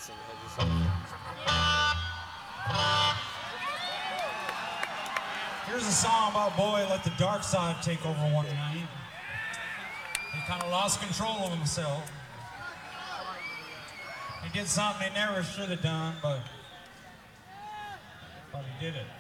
Here's a song about a boy let the dark side take over one night. He kind of lost control of himself. He did something he never should have done, but he did it.